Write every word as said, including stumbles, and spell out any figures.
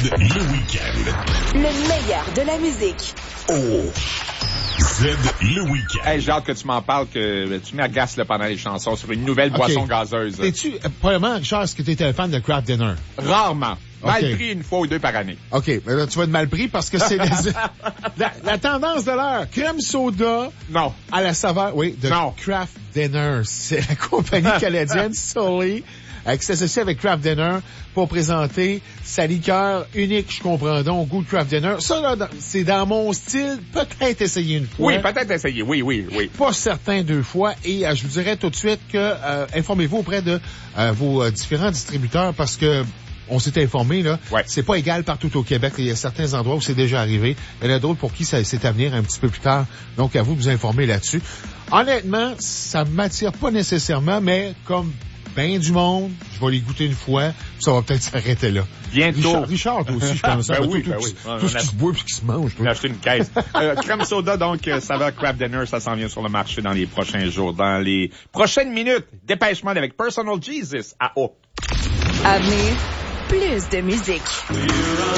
le week-end. Le meilleur de la musique. Oh. Z le week-end. Hey, j'ai hâte que tu m'en parles, que tu m'agaces là, pendant les chansons sur une nouvelle Okay. boisson gazeuse. T'es-tu, euh, premièrement, Richard, est-ce que tu étais un fan de Kraft Dinner? Rarement. Mal Okay. pris une fois ou deux par année. OK, mais là, tu vas être mal pris parce que c'est la, la, la tendance de l'heure. Crème soda Non. à la saveur, oui, de Non. Kraft Dinner. C'est la compagnie canadienne Sully euh, qui s'associe avec Kraft Dinner pour présenter sa liqueur unique, je comprends donc, au goût de Kraft Dinner. Ça, là, dans- c'est dans mon style, peut-être essayer une fois. Oui, peut-être essayer. Oui, oui, oui. Pas certain deux fois. Et euh, je vous dirais tout de suite que euh, informez-vous auprès de euh, vos euh, différents distributeurs parce que on s'est informé, là. Ouais. C'est pas égal partout au Québec. Il y a certains endroits où c'est déjà arrivé. Il y en a d'autres pour qui ça, c'est à venir un petit peu plus tard. Donc, à vous de vous informer là-dessus. Honnêtement, ça m'attire pas nécessairement, mais comme ben du monde, je vais les goûter une fois, puis ça va peut-être s'arrêter là. Bientôt. Richard, Richard toi aussi, je pense. Ben hein, oui, tout, ben tout, oui. tout, On tout ce a- qui se boit puis qui se mange. On a acheté une caisse. Euh, crème soda, donc, euh, saveur Kraft Dinner, ça s'en vient sur le marché dans les prochains jours. Dans les prochaines minutes, dépêchement avec Personal Jesus à Hope. À venir, plus de musique.